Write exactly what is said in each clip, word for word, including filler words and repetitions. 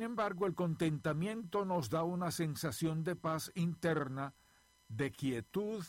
Sin embargo, el contentamiento nos da una sensación de paz interna, de quietud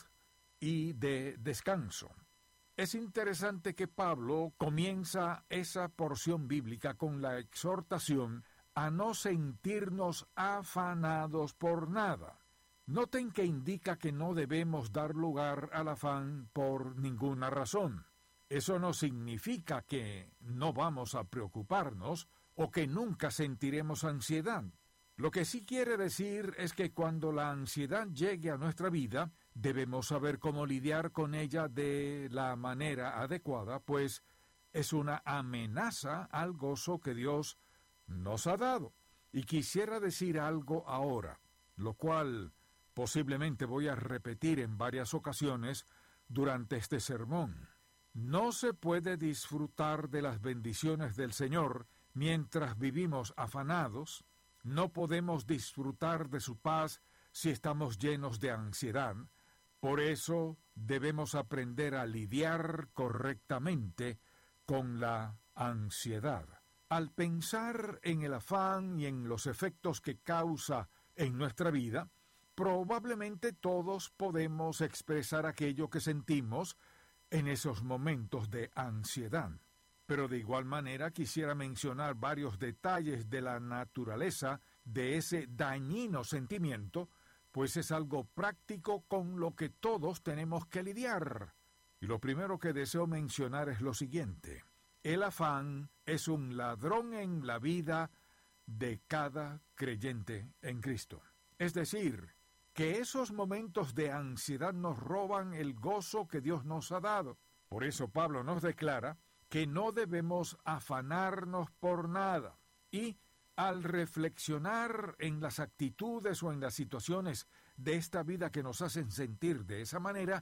y de descanso. Es interesante que Pablo comienza esa porción bíblica con la exhortación a no sentirnos afanados por nada. Noten que indica que no debemos dar lugar al afán por ninguna razón. Eso no significa que no vamos a preocuparnos o que nunca sentiremos ansiedad. Lo que sí quiere decir es que cuando la ansiedad llegue a nuestra vida, debemos saber cómo lidiar con ella de la manera adecuada, pues es una amenaza al gozo que Dios nos ha dado. Y quisiera decir algo ahora, lo cual posiblemente voy a repetir en varias ocasiones durante este sermón. No se puede disfrutar de las bendiciones del Señor mientras vivimos afanados. No podemos disfrutar de su paz si estamos llenos de ansiedad. Por eso debemos aprender a lidiar correctamente con la ansiedad. Al pensar en el afán y en los efectos que causa en nuestra vida, probablemente todos podemos expresar aquello que sentimos en esos momentos de ansiedad. Pero de igual manera quisiera mencionar varios detalles de la naturaleza de ese dañino sentimiento, pues es algo práctico con lo que todos tenemos que lidiar. Y lo primero que deseo mencionar es lo siguiente: el afán es un ladrón en la vida de cada creyente en Cristo. Es decir, que esos momentos de ansiedad nos roban el gozo que Dios nos ha dado. Por eso Pablo nos declara que no debemos afanarnos por nada. Y al reflexionar en las actitudes o en las situaciones de esta vida que nos hacen sentir de esa manera,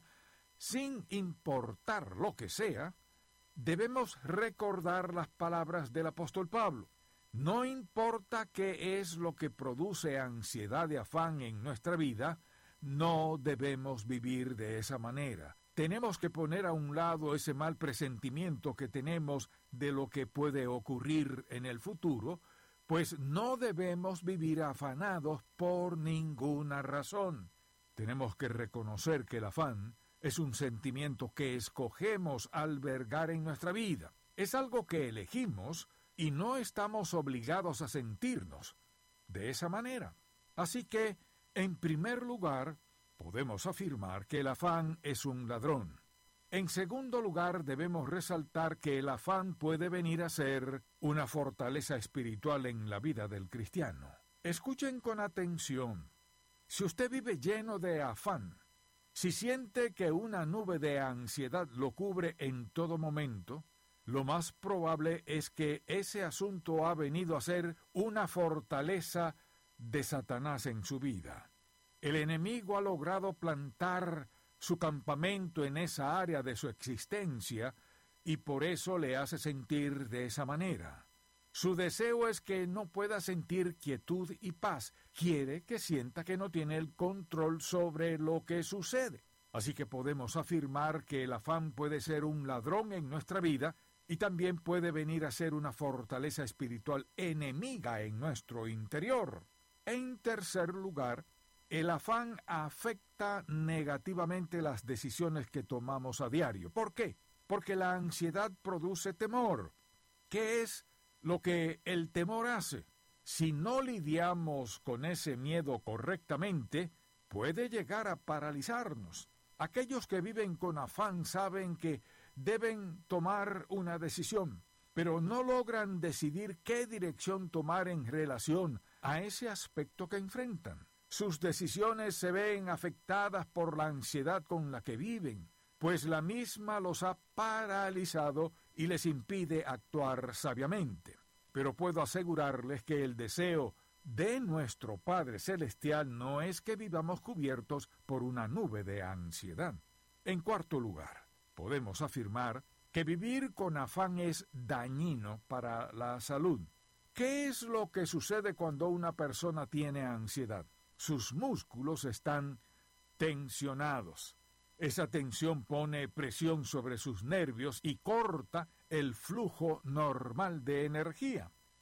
sin importar lo que sea, debemos recordar las palabras del apóstol Pablo. No importa qué es lo que produce ansiedad y afán en nuestra vida, no debemos vivir de esa manera. Tenemos que poner a un lado ese mal presentimiento que tenemos de lo que puede ocurrir en el futuro, pues no debemos vivir afanados por ninguna razón. Tenemos que reconocer que el afán es un sentimiento que escogemos albergar en nuestra vida. Es algo que elegimos y no estamos obligados a sentirnos de esa manera. Así que, en primer lugar, podemos afirmar que el afán es un ladrón. En segundo lugar, debemos resaltar que el afán puede venir a ser una fortaleza espiritual en la vida del cristiano. Escuchen con atención. Si usted vive lleno de afán, si siente que una nube de ansiedad lo cubre en todo momento, lo más probable es que ese asunto ha venido a ser una fortaleza de Satanás en su vida. El enemigo ha logrado plantar su campamento en esa área de su existencia y por eso le hace sentir de esa manera. Su deseo es que no pueda sentir quietud y paz. Quiere que sienta que no tiene el control sobre lo que sucede. Así que podemos afirmar que el afán puede ser un ladrón en nuestra vida y también puede venir a ser una fortaleza espiritual enemiga en nuestro interior. En tercer lugar, el afán afecta negativamente las decisiones que tomamos a diario. ¿Por qué? Porque la ansiedad produce temor. ¿Qué es lo que el temor hace? Si no lidiamos con ese miedo correctamente, puede llegar a paralizarnos. Aquellos que viven con afán saben que deben tomar una decisión, pero no logran decidir qué dirección tomar en relación a ese aspecto que enfrentan. Sus decisiones se ven afectadas por la ansiedad con la que viven, pues la misma los ha paralizado y les impide actuar sabiamente. Pero puedo asegurarles que el deseo de nuestro Padre Celestial no es que vivamos cubiertos por una nube de ansiedad. En cuarto lugar, podemos afirmar que vivir con afán es dañino para la salud. ¿Qué es lo que sucede cuando una persona tiene ansiedad? Sus músculos están tensionados. Esa tensión pone presión sobre sus nervios y corta el flujo normal de energía.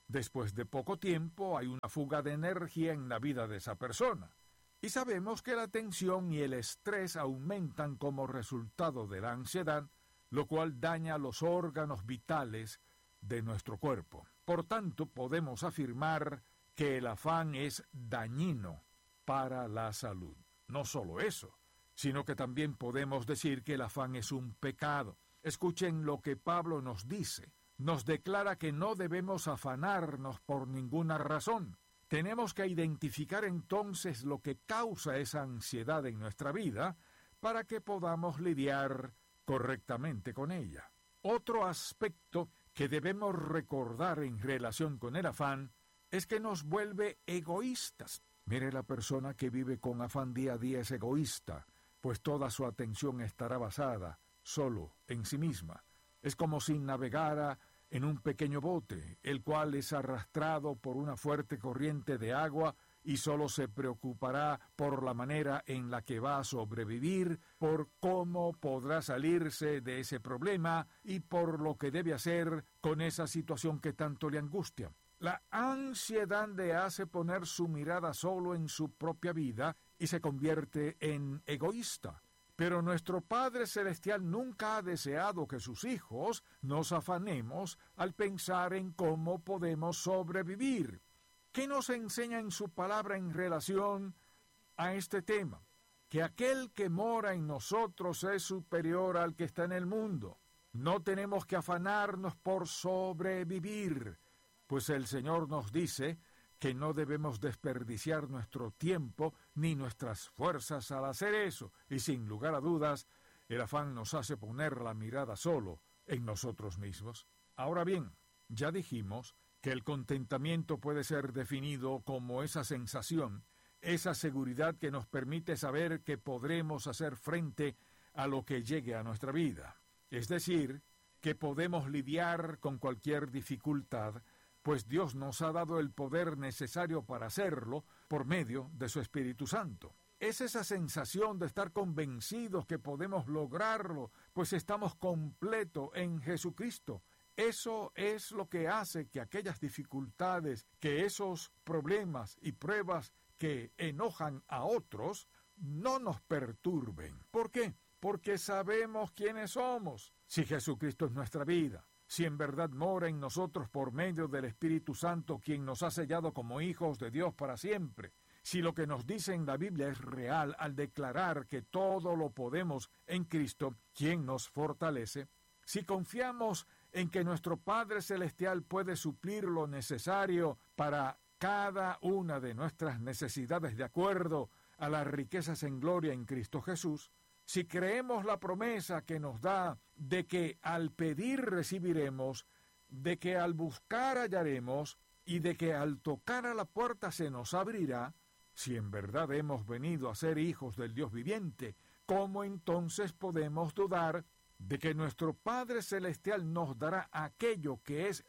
Después de poco tiempo hay una fuga de energía en la vida de esa persona. Y sabemos que la tensión y el estrés aumentan como resultado de la ansiedad, lo cual daña los órganos vitales de nuestro cuerpo. Por tanto, podemos afirmar que el afán es dañino para la salud. No solo eso, sino que también podemos decir que el afán es un pecado. Escuchen lo que Pablo nos dice. Nos declara que no debemos afanarnos por ninguna razón. Tenemos que identificar entonces lo que causa esa ansiedad en nuestra vida para que podamos lidiar correctamente con ella. Otro aspecto que debemos recordar en relación con el afán es que nos vuelve egoístas. Mire, la persona que vive con afán día a día es egoísta, pues toda su atención estará basada solo en sí misma. Es como si navegara en un pequeño bote, el cual es arrastrado por una fuerte corriente de agua y solo se preocupará por la manera en la que va a sobrevivir, por cómo podrá salirse de ese problema y por lo que debe hacer con esa situación que tanto le angustia. La ansiedad le hace poner su mirada solo en su propia vida y se convierte en egoísta. Pero nuestro Padre Celestial nunca ha deseado que sus hijos nos afanemos al pensar en cómo podemos sobrevivir. ¿Qué nos enseña en su palabra en relación a este tema? Que aquel que mora en nosotros es superior al que está en el mundo. No tenemos que afanarnos por sobrevivir, pues el Señor nos dice que no debemos desperdiciar nuestro tiempo ni nuestras fuerzas al hacer eso, y sin lugar a dudas, el afán nos hace poner la mirada solo en nosotros mismos. Ahora bien, ya dijimos que el contentamiento puede ser definido como esa sensación, esa seguridad que nos permite saber que podremos hacer frente a lo que llegue a nuestra vida. Es decir, que podemos lidiar con cualquier dificultad, pues Dios nos ha dado el poder necesario para hacerlo por medio de su Espíritu Santo. Es esa sensación de estar convencidos que podemos lograrlo, pues estamos completos en Jesucristo. Eso es lo que hace que aquellas dificultades, que esos problemas y pruebas que enojan a otros, no nos perturben. ¿Por qué? Porque sabemos quiénes somos. Si Jesucristo es nuestra vida, si en verdad mora en nosotros por medio del Espíritu Santo, quien nos ha sellado como hijos de Dios para siempre, si lo que nos dice en la Biblia es real al declarar que todo lo podemos en Cristo, quien nos fortalece, si confiamos en que nuestro Padre Celestial puede suplir lo necesario para cada una de nuestras necesidades de acuerdo a las riquezas en gloria en Cristo Jesús, si creemos la promesa que nos da de que al pedir recibiremos, de que al buscar hallaremos y de que al tocar a la puerta se nos abrirá, si en verdad hemos venido a ser hijos del Dios viviente, ¿cómo entonces podemos dudar de que nuestro Padre Celestial nos dará aquello que es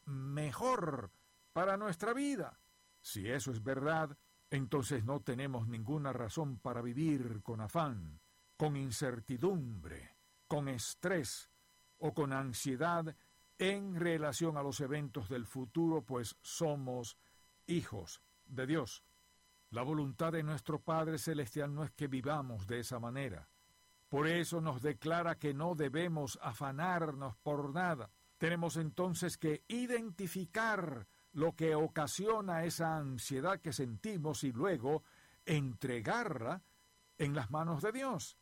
mejor para nuestra vida? Si eso es verdad, entonces no tenemos ninguna razón para vivir con afán, con incertidumbre, con estrés o con ansiedad en relación a los eventos del futuro, pues somos hijos de Dios. La voluntad de nuestro Padre Celestial no es que vivamos de esa manera. Por eso nos declara que no debemos afanarnos por nada. Tenemos entonces que identificar lo que ocasiona esa ansiedad que sentimos y luego entregarla en las manos de Dios.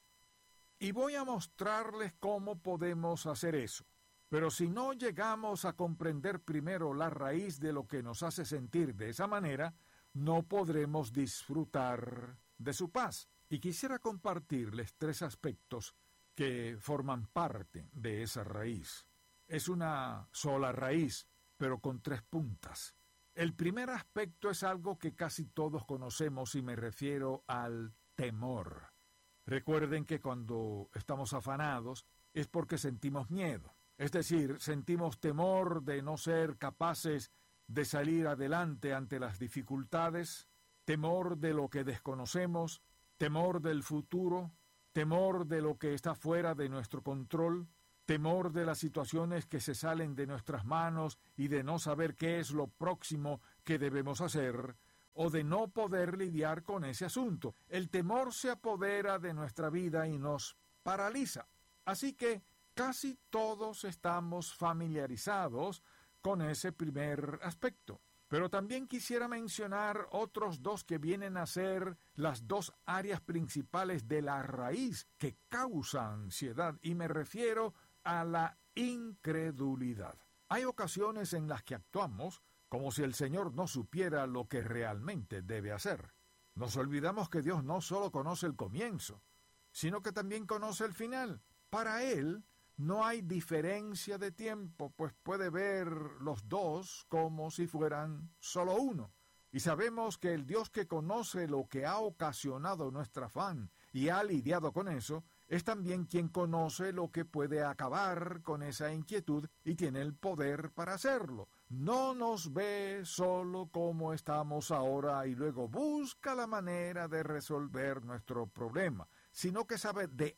Y voy a mostrarles cómo podemos hacer eso. Pero si no llegamos a comprender primero la raíz de lo que nos hace sentir de esa manera, no podremos disfrutar de su paz. Y quisiera compartirles tres aspectos que forman parte de esa raíz. Es una sola raíz, pero con tres puntas. El primer aspecto es algo que casi todos conocemos y me refiero al temor. Recuerden que cuando estamos afanados es porque sentimos miedo. Es decir, sentimos temor de no ser capaces de salir adelante ante las dificultades, temor de lo que desconocemos, temor del futuro, temor de lo que está fuera de nuestro control, temor de las situaciones que se salen de nuestras manos y de no saber qué es lo próximo que debemos hacer, o de no poder lidiar con ese asunto. El temor se apodera de nuestra vida y nos paraliza. Así que casi todos estamos familiarizados con ese primer aspecto. Pero también quisiera mencionar otros dos que vienen a ser las dos áreas principales de la raíz que causa ansiedad, y me refiero a la incredulidad. Hay ocasiones en las que actuamos como si el Señor no supiera lo que realmente debe hacer. Nos olvidamos que Dios no solo conoce el comienzo, sino que también conoce el final. Para Él no hay diferencia de tiempo, pues puede ver los dos como si fueran solo uno. Y sabemos que el Dios que conoce lo que ha ocasionado nuestro afán y ha lidiado con eso, es también quien conoce lo que puede acabar con esa inquietud y tiene el poder para hacerlo. No nos ve solo como estamos ahora y luego busca la manera de resolver nuestro problema, sino que sabe de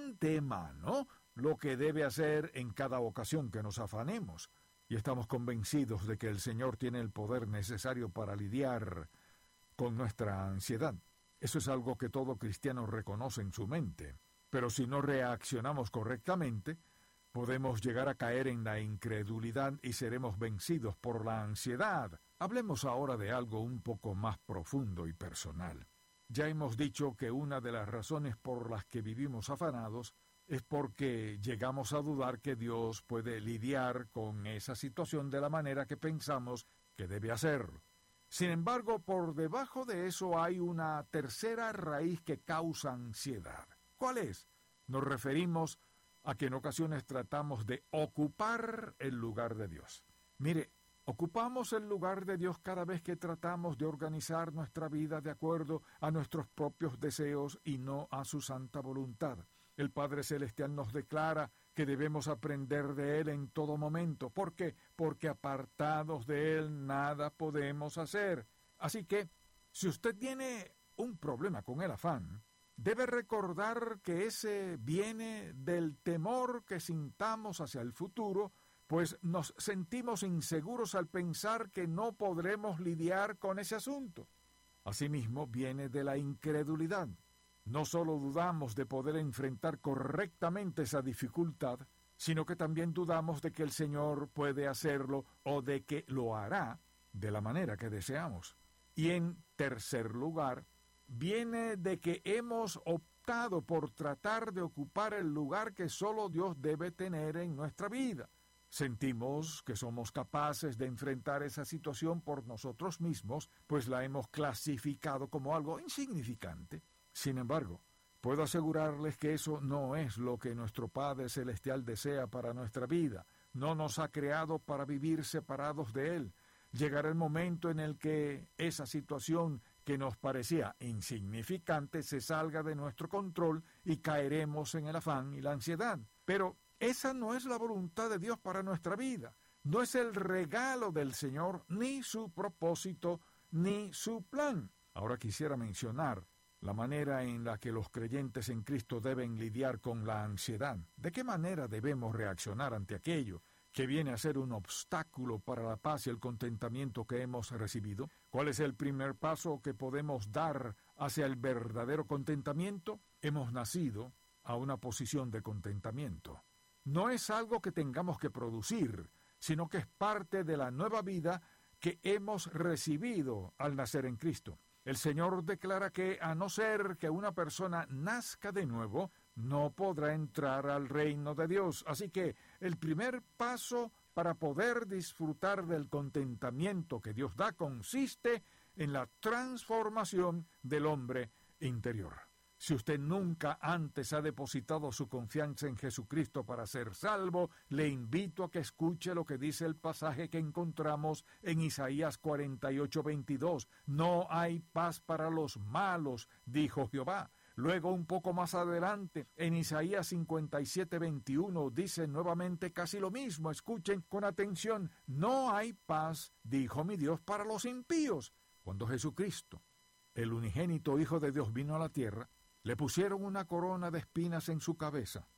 antemano lo que debe hacer en cada ocasión que nos afanemos. Y estamos convencidos de que el Señor tiene el poder necesario para lidiar con nuestra ansiedad. Eso es algo que todo cristiano reconoce en su mente. Pero si no reaccionamos correctamente, podemos llegar a caer en la incredulidad y seremos vencidos por la ansiedad. Hablemos ahora de algo un poco más profundo y personal. Ya hemos dicho que una de las razones por las que vivimos afanados es porque llegamos a dudar que Dios puede lidiar con esa situación de la manera que pensamos que debe hacerlo. Sin embargo, por debajo de eso hay una tercera raíz que causa ansiedad. ¿Cuál es? Nos referimos a que en ocasiones tratamos de ocupar el lugar de Dios. Mire, ocupamos el lugar de Dios cada vez que tratamos de organizar nuestra vida de acuerdo a nuestros propios deseos y no a su santa voluntad. El Padre Celestial nos declara que debemos aprender de Él en todo momento. ¿Por qué? Porque apartados de Él nada podemos hacer. Así que, si usted tiene un problema con el afán, debe recordar que ese viene del temor que sintamos hacia el futuro, pues nos sentimos inseguros al pensar que no podremos lidiar con ese asunto. Asimismo, viene de la incredulidad. No solo dudamos de poder enfrentar correctamente esa dificultad, sino que también dudamos de que el Señor puede hacerlo o de que lo hará de la manera que deseamos. Y en tercer lugar, viene de que hemos optado por tratar de ocupar el lugar que solo Dios debe tener en nuestra vida. Sentimos que somos capaces de enfrentar esa situación por nosotros mismos, pues la hemos clasificado como algo insignificante. Sin embargo, puedo asegurarles que eso no es lo que nuestro Padre Celestial desea para nuestra vida. No nos ha creado para vivir separados de Él. Llegará el momento en el que esa situación que nos parecía insignificante se salga de nuestro control y caeremos en el afán y la ansiedad. Pero esa no es la voluntad de Dios para nuestra vida. No es el regalo del Señor, ni su propósito, ni su plan. Ahora quisiera mencionar la manera en la que los creyentes en Cristo deben lidiar con la ansiedad. ¿De qué manera debemos reaccionar ante aquello que viene a ser un obstáculo para la paz y el contentamiento que hemos recibido? ¿Cuál es el primer paso que podemos dar hacia el verdadero contentamiento? Hemos nacido a una posición de contentamiento. No es algo que tengamos que producir, sino que es parte de la nueva vida que hemos recibido al nacer en Cristo. El Señor declara que a no ser que una persona nazca de nuevo, no podrá entrar al reino de Dios. Así que el primer paso para poder disfrutar del contentamiento que Dios da consiste en la transformación del hombre interior. Si usted nunca antes ha depositado su confianza en Jesucristo para ser salvo, le invito a que escuche lo que dice el pasaje que encontramos en Isaías cuarenta y ocho, veintidós. No hay paz para los malos, dijo Jehová. Luego, un poco más adelante, en Isaías cincuenta y siete, veintiuno, dice nuevamente casi lo mismo. Escuchen con atención. No hay paz, dijo mi Dios, para los impíos. Cuando Jesucristo, el unigénito Hijo de Dios, vino a la tierra, le pusieron una corona de espinas en su cabeza.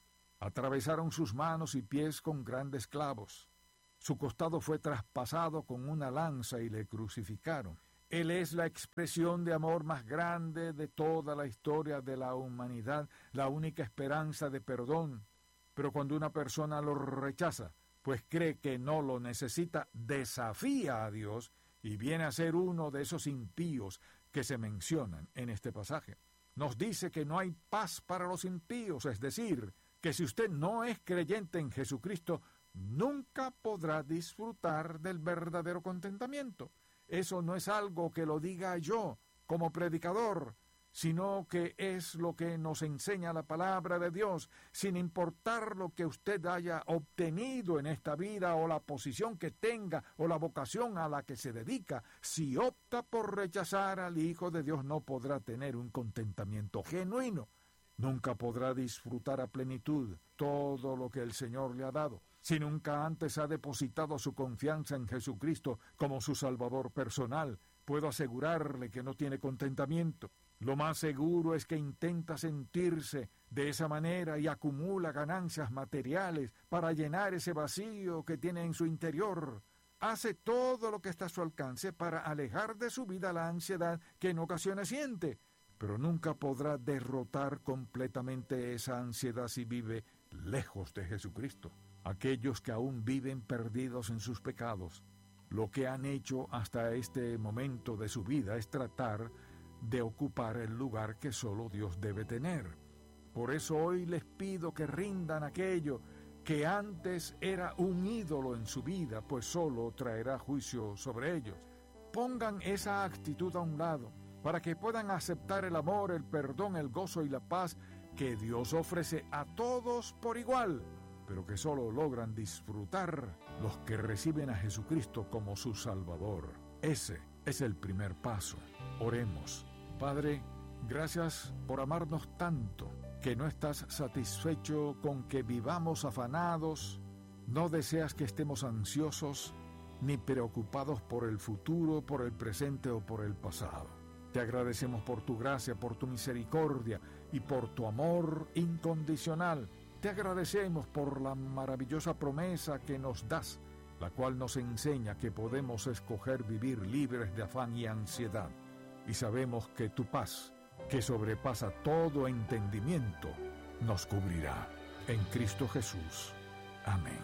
Atravesaron sus manos y pies con grandes clavos. Su costado fue traspasado con una lanza y le crucificaron. Él es la expresión de amor más grande de toda la historia de la humanidad, la única esperanza de perdón. Pero cuando una persona lo rechaza, pues cree que no lo necesita, desafía a Dios y viene a ser uno de esos impíos que se mencionan en este pasaje. Nos dice que no hay paz para los impíos, es decir, que si usted no es creyente en Jesucristo, nunca podrá disfrutar del verdadero contentamiento. Eso no es algo que lo diga yo como predicador, sino que es lo que nos enseña la palabra de Dios, sin importar lo que usted haya obtenido en esta vida o la posición que tenga o la vocación a la que se dedica. Si opta por rechazar al Hijo de Dios, no podrá tener un contentamiento genuino. Nunca podrá disfrutar a plenitud todo lo que el Señor le ha dado. Si nunca antes ha depositado su confianza en Jesucristo como su Salvador personal, puedo asegurarle que no tiene contentamiento. Lo más seguro es que intenta sentirse de esa manera y acumula ganancias materiales para llenar ese vacío que tiene en su interior. Hace todo lo que está a su alcance para alejar de su vida la ansiedad que en ocasiones siente, pero nunca podrá derrotar completamente esa ansiedad si vive lejos de Jesucristo. Aquellos que aún viven perdidos en sus pecados, lo que han hecho hasta este momento de su vida es tratar de ocupar el lugar que solo Dios debe tener. Por eso hoy les pido que rindan aquello que antes era un ídolo en su vida, pues solo traerá juicio sobre ellos. Pongan esa actitud a un lado, para que puedan aceptar el amor, el perdón, el gozo y la paz que Dios ofrece a todos por igual, pero que solo logran disfrutar los que reciben a Jesucristo como su Salvador. Ese es el primer paso. Oremos. Padre, gracias por amarnos tanto, que no estás satisfecho con que vivamos afanados, no deseas que estemos ansiosos, ni preocupados por el futuro, por el presente o por el pasado. Te agradecemos por tu gracia, por tu misericordia y por tu amor incondicional. Te agradecemos por la maravillosa promesa que nos das, la cual nos enseña que podemos escoger vivir libres de afán y ansiedad. Y sabemos que tu paz, que sobrepasa todo entendimiento, nos cubrirá. En Cristo Jesús. Amén.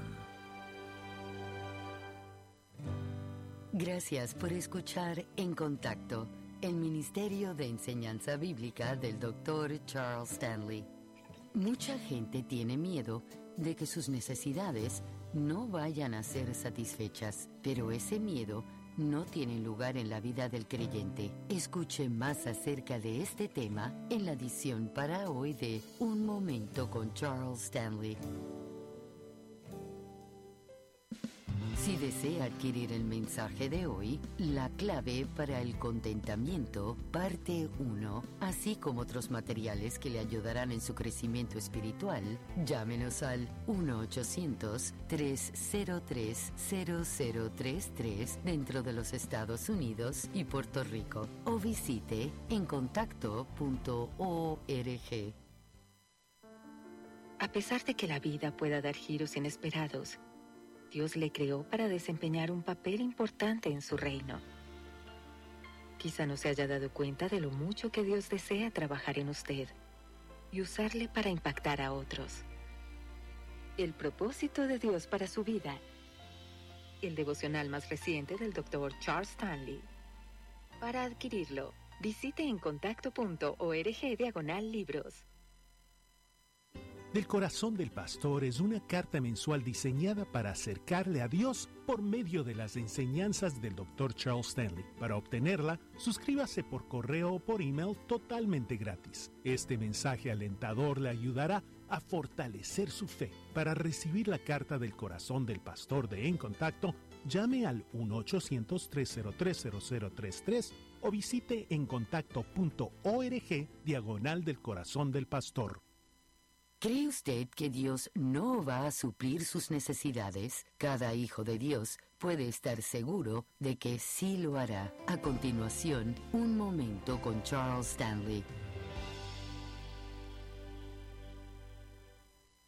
Gracias por escuchar En Contacto, el Ministerio de Enseñanza Bíblica del doctor Charles Stanley. Mucha gente tiene miedo de que sus necesidades no vayan a ser satisfechas, pero ese miedo no tiene lugar en la vida del creyente. Escuche más acerca de este tema en la edición para hoy de Un Momento con Charles Stanley. Si desea adquirir el mensaje de hoy, La clave para el contentamiento, parte uno, así como otros materiales que le ayudarán en su crecimiento espiritual, llámenos al uno ochocientos, tres cero tres, cero cero tres tres dentro de los Estados Unidos y Puerto Rico, o visite en contacto punto org. A pesar de que la vida pueda dar giros inesperados, Dios le creó para desempeñar un papel importante en su reino. Quizá no se haya dado cuenta de lo mucho que Dios desea trabajar en usted y usarle para impactar a otros. El propósito de Dios para su vida. El devocional más reciente del doctor Charles Stanley. Para adquirirlo, visite en contacto punto org diagonal libros. Del Corazón del Pastor es una carta mensual diseñada para acercarle a Dios por medio de las enseñanzas del doctor Charles Stanley. Para obtenerla, suscríbase por correo o por email totalmente gratis. Este mensaje alentador le ayudará a fortalecer su fe. Para recibir la carta del Corazón del Pastor de En Contacto, llame al uno ochocientos, tres cero tres, cero cero tres tres o visite en contacto punto org diagonal del Corazón del Pastor. ¿Cree usted que Dios no va a suplir sus necesidades? Cada hijo de Dios puede estar seguro de que sí lo hará. A continuación, un momento con Charles Stanley.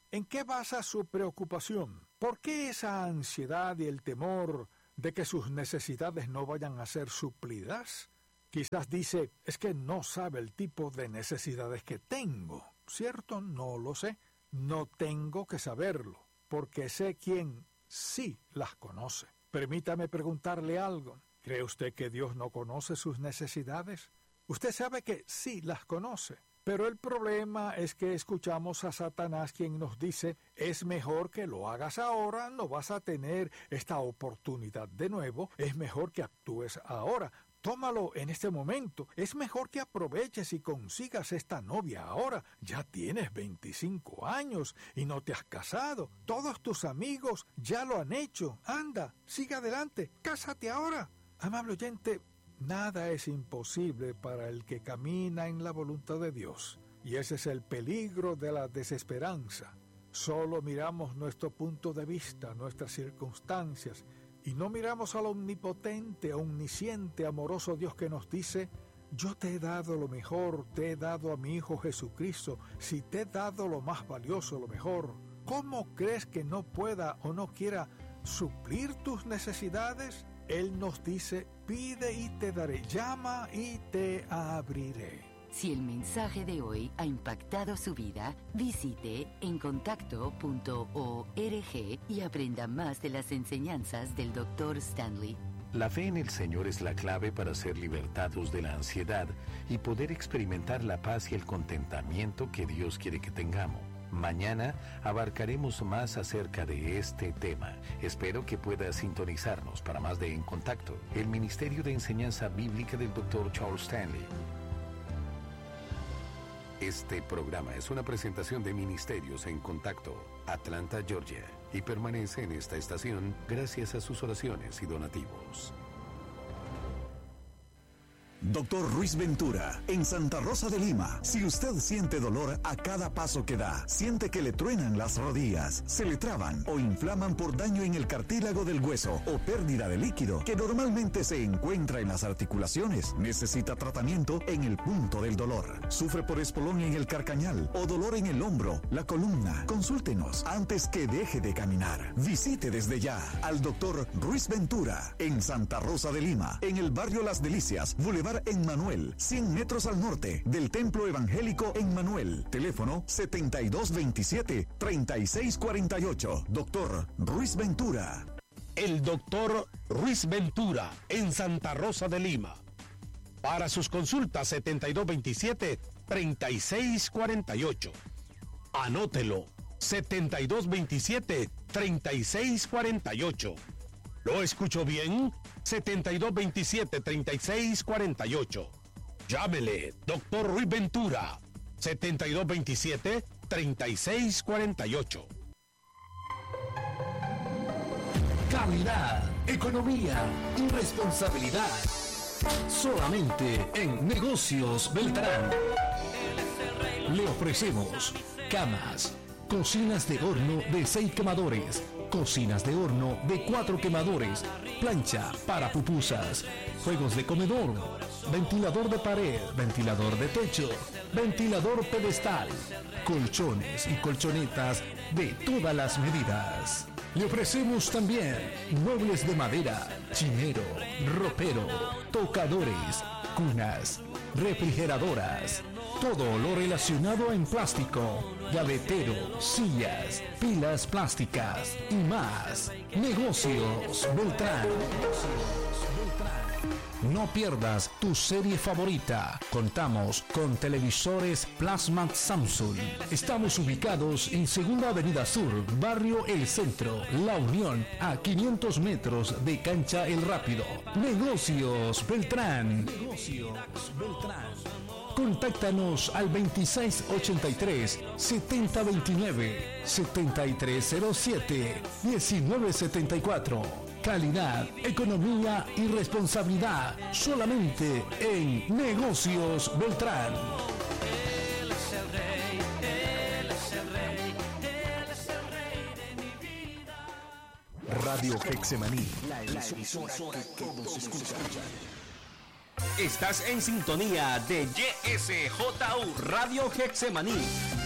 ¿En qué basa su preocupación? ¿Por qué esa ansiedad y el temor de que sus necesidades no vayan a ser suplidas? Quizás dice, es que no sabe el tipo de necesidades que tengo. ¿Cierto? No lo sé. No tengo que saberlo, porque sé quién sí las conoce. Permítame preguntarle algo. ¿Cree usted que Dios no conoce sus necesidades? Usted sabe que sí las conoce. Pero el problema es que escuchamos a Satanás quien nos dice, es mejor que lo hagas ahora, no vas a tener esta oportunidad de nuevo, es mejor que actúes ahora, tómalo en este momento, es mejor que aproveches y consigas esta novia ahora, ya tienes veinticinco años y no te has casado, todos tus amigos ya lo han hecho, anda, sigue adelante, cásate ahora. Amable oyente, nada es imposible para el que camina en la voluntad de Dios, y ese es el peligro de la desesperanza. Solo miramos nuestro punto de vista, nuestras circunstancias, y no miramos al omnipotente, omnisciente, amoroso Dios que nos dice, yo te he dado lo mejor, te he dado a mi Hijo Jesucristo, si te he dado lo más valioso, lo mejor, ¿cómo crees que no pueda o no quiera suplir tus necesidades? Él nos dice, pide y te daré, llama y te abriré. Si el mensaje de hoy ha impactado su vida, visite encontacto punto org y aprenda más de las enseñanzas del doctor Stanley. La fe en el Señor es la clave para ser libertados de la ansiedad y poder experimentar la paz y el contentamiento que Dios quiere que tengamos. Mañana abarcaremos más acerca de este tema. Espero que pueda sintonizarnos para más de En Contacto, el Ministerio de Enseñanza Bíblica del doctor Charles Stanley. Este programa es una presentación de Ministerios En Contacto, Atlanta, Georgia, y permanece en esta estación gracias a sus oraciones y donativos. Doctor Ruiz Ventura, en Santa Rosa de Lima. Si usted siente dolor a cada paso que da, siente que le truenan las rodillas, se le traban o inflaman por daño en el cartílago del hueso o pérdida de líquido que normalmente se encuentra en las articulaciones, necesita tratamiento en el punto del dolor. Sufre por espolón en el carcañal o dolor en el hombro, la columna. Consúltenos antes que deje de caminar. Visite desde ya al doctor Ruiz Ventura en Santa Rosa de Lima, en el barrio Las Delicias, Boulevard en Manuel, cien metros al norte del Templo Evangélico en Manuel. Teléfono setenta y dos veintisiete, treinta y seis cuarenta y ocho. Doctor Ruiz Ventura. El doctor Ruiz Ventura en Santa Rosa de Lima. Para sus consultas setenta y dos veintisiete, treinta y seis cuarenta y ocho. Anótelo. setenta y dos veintisiete, treinta y seis cuarenta y ocho. ¿Lo escucho bien? setenta y dos veintisiete, treinta y seis cuarenta y ocho. Llámele, doctor Ruiz Ventura, setenta y dos veintisiete, treinta y seis cuarenta y ocho. Calidad, economía y responsabilidad. Solamente en Negocios Beltrán. Le ofrecemos camas, cocinas de horno de seis quemadores, cocinas de horno de cuatro quemadores, plancha para pupusas, juegos de comedor, ventilador de pared, ventilador de techo, ventilador pedestal, colchones y colchonetas de todas las medidas. Le ofrecemos también muebles de madera, chinero, ropero, tocadores, cunas, refrigeradoras, todo lo relacionado en plástico, gavetero, sillas, pilas plásticas y más. Negocios Beltrán. No pierdas tu serie favorita. Contamos con televisores Plasma Samsung. Estamos ubicados en Segunda Avenida Sur, Barrio El Centro, La Unión, a quinientos metros de Cancha El Rápido. Negocios Beltrán. Negocios Beltrán. Contáctanos al veintiséis ochenta y tres, setenta veintinueve, setenta y tres cero siete, diecinueve setenta y cuatro. Calidad, economía y responsabilidad solamente en Negocios Beltrán. Él es el rey, él es el rey, él es el rey de mi vida. Radio Getsemaní, la emisora que todos escuchan. Estás en sintonía de Y S J U Radio Getsemaní,